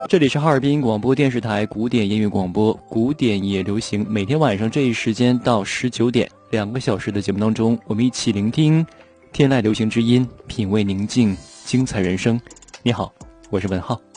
这里是哈尔滨广播电视台古典音乐广播，古典也流行。每天晚上这一时间到19点，2个小时的节目当中，我们一起聆听天籁流行之音，品味宁静，精彩人生。你好，我是文浩。